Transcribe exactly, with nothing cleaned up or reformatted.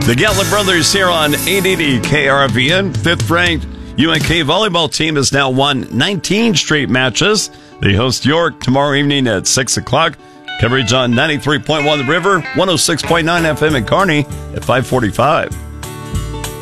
The Gatlin brothers here on eight eighty K R V N. Fifth-ranked U N K volleyball team has now won nineteen straight matches. They host York tomorrow evening at six o'clock. Coverage on ninety-three point one The River, one oh six point nine F M in Kearney at five forty-five.